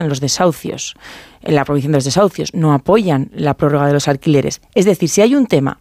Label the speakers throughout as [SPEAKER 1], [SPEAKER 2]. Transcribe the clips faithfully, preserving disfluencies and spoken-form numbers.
[SPEAKER 1] los desahucios, en la prohibición de los desahucios, no apoyan la prórroga de los alquileres. Es decir, si hay un tema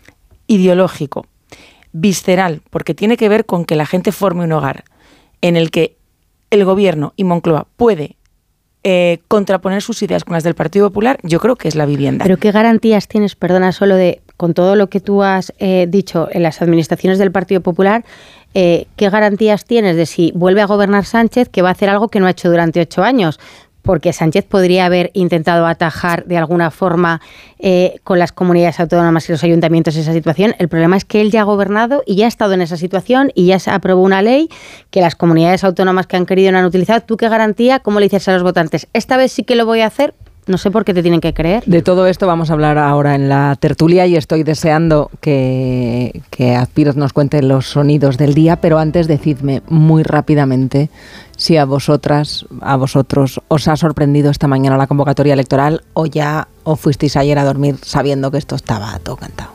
[SPEAKER 1] ideológico, visceral, porque tiene que ver con que la gente forme un hogar en el que el gobierno y Moncloa puede eh, contraponer sus ideas con las del Partido Popular, yo creo que es la vivienda.
[SPEAKER 2] Pero ¿qué garantías tienes, perdona, solo de, con todo lo que tú has eh, dicho en las administraciones del Partido Popular, eh, qué garantías tienes de si vuelve a gobernar Sánchez que va a hacer algo que no ha hecho durante ocho años? Porque Sánchez podría haber intentado atajar de alguna forma eh, con las comunidades autónomas y los ayuntamientos esa situación. El problema es que él ya ha gobernado y ya ha estado en esa situación y ya se aprobó una ley que las comunidades autónomas que han querido no han utilizado. ¿Tú qué garantía? ¿Cómo le dices a los votantes? Esta vez sí que lo voy a hacer. No sé por qué te tienen que creer.
[SPEAKER 3] De todo esto vamos a hablar ahora en la tertulia y estoy deseando que, que Azpiroz nos cuente los sonidos del día, pero antes decidme muy rápidamente si a vosotras, a vosotros os ha sorprendido esta mañana la convocatoria electoral o ya os fuisteis ayer a dormir sabiendo que esto estaba todo cantado.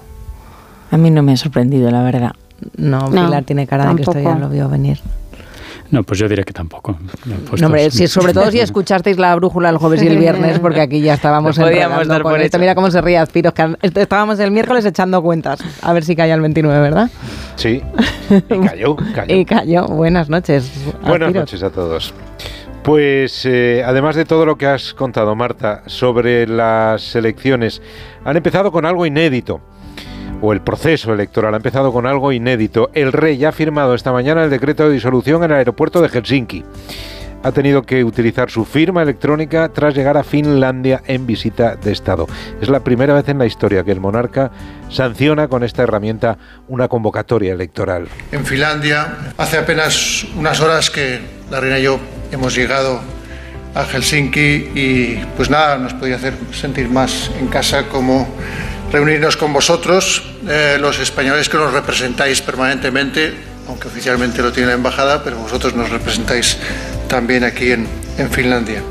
[SPEAKER 1] A mí no me ha sorprendido, la verdad.
[SPEAKER 3] No,
[SPEAKER 2] No,
[SPEAKER 3] Pilar tiene cara
[SPEAKER 2] tampoco.
[SPEAKER 3] de que esto ya lo vio venir.
[SPEAKER 4] No, pues yo diría que tampoco.
[SPEAKER 3] No, hombre, si, sobre todo si escuchasteis la brújula el jueves y el viernes, porque aquí ya estábamos enredando con esto. Mira cómo se ríe Azpiroz, que estábamos el miércoles echando cuentas, a ver si caía el veintinueve, ¿verdad?
[SPEAKER 5] Sí, y cayó, cayó.
[SPEAKER 3] Y cayó. Buenas noches,
[SPEAKER 5] Buenas
[SPEAKER 3] Azpiroz.
[SPEAKER 5] noches a todos. Pues eh, además de todo lo que has contado, Marta, sobre las elecciones, han empezado con algo inédito. O el proceso electoral ha empezado con algo inédito. El rey ya ha firmado esta mañana el decreto de disolución en el aeropuerto de Helsinki. Ha tenido que utilizar su firma electrónica tras llegar a Finlandia en visita de Estado. Es la primera vez en la historia que el monarca sanciona con esta herramienta una convocatoria electoral.
[SPEAKER 6] En Finlandia, hace apenas unas horas que la reina y yo hemos llegado a Helsinki y pues nada, nos podía hacer sentir más en casa como reunirnos con vosotros, eh, los españoles que nos representáis permanentemente, aunque oficialmente lo tiene la embajada, pero vosotros nos representáis también aquí en, en Finlandia.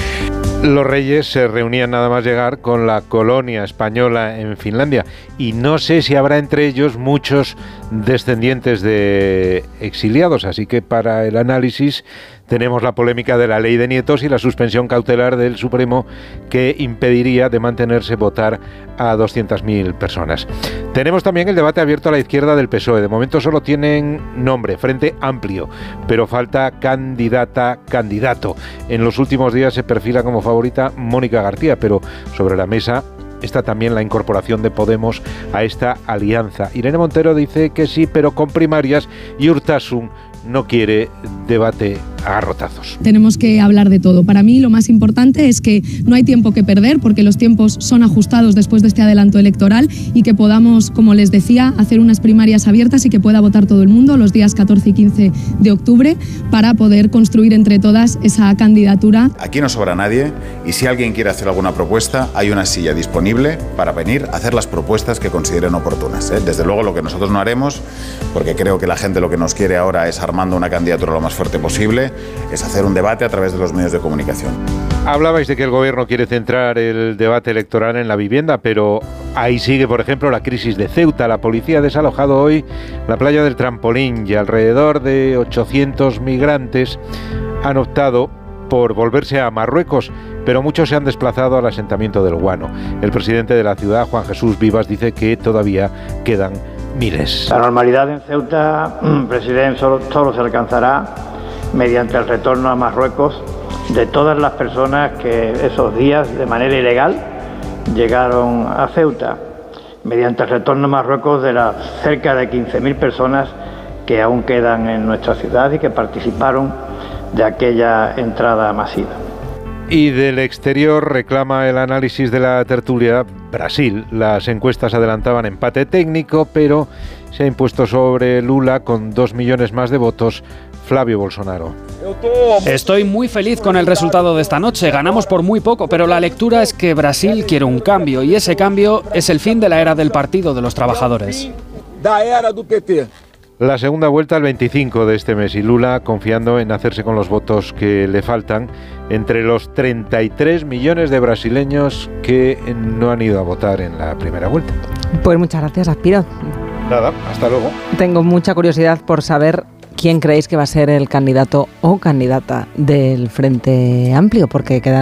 [SPEAKER 5] Los reyes se reunían nada más llegar con la colonia española en Finlandia y no sé si habrá entre ellos muchos descendientes de exiliados, así que para el análisis tenemos la polémica de la ley de nietos y la suspensión cautelar del Supremo que impediría de mantenerse votar a doscientas mil personas. Tenemos también el debate abierto a la izquierda del P S O E. De momento solo tienen nombre, Frente Amplio, pero falta candidata, candidato. En los últimos días se perfila como favorita Mónica García, pero sobre la mesa está también la incorporación de Podemos a esta alianza. Irene Montero dice que sí, pero con primarias, y Urtasun no quiere debate a garrotazos.
[SPEAKER 7] Tenemos que hablar de todo. Para mí lo más importante es que no hay tiempo que perder porque los tiempos son ajustados después de este adelanto electoral y que podamos, como les decía, hacer unas primarias abiertas y que pueda votar todo el mundo los días catorce y quince de octubre para poder construir entre todas esa candidatura.
[SPEAKER 8] Aquí no sobra nadie y si alguien quiere hacer alguna propuesta, hay una silla disponible para venir a hacer las propuestas que consideren oportunas, ¿eh? Desde luego lo que nosotros no haremos, porque creo que la gente lo que nos quiere ahora es armar una candidatura lo más fuerte posible, es hacer un debate a través de los medios de comunicación.
[SPEAKER 5] Hablabais de que el gobierno quiere centrar el debate electoral en la vivienda, pero ahí sigue, por ejemplo, la crisis de Ceuta. La policía ha desalojado hoy la playa del Trampolín y alrededor de ochocientos migrantes han optado por volverse a Marruecos, pero muchos se han desplazado al asentamiento del Guano. El presidente de la ciudad, Juan Jesús Vivas, dice que todavía quedan miles.
[SPEAKER 9] La normalidad en Ceuta, presidente, solo, solo se alcanzará mediante el retorno a Marruecos de todas las personas que esos días de manera ilegal llegaron a Ceuta, mediante el retorno a Marruecos de las cerca de quince mil personas que aún quedan en nuestra ciudad y que participaron de aquella entrada masiva.
[SPEAKER 5] Y del exterior reclama el análisis de la tertulia Brasil. Las encuestas adelantaban empate técnico, pero se ha impuesto sobre Lula con dos millones más de votos Flavio Bolsonaro.
[SPEAKER 10] Estoy muy feliz con el resultado de esta noche. Ganamos por muy poco, pero la lectura es que Brasil quiere un cambio y ese cambio es el fin de la era del Partido de los Trabajadores.
[SPEAKER 5] La segunda vuelta el veinticinco de este mes y Lula confiando en hacerse con los votos que le faltan entre los treinta y tres millones de brasileños que no han ido a votar en la primera vuelta.
[SPEAKER 3] Pues muchas gracias, Azpiroz.
[SPEAKER 5] Nada, hasta luego.
[SPEAKER 3] Tengo mucha curiosidad por saber quién creéis que va a ser el candidato o candidata del Frente Amplio, porque quedan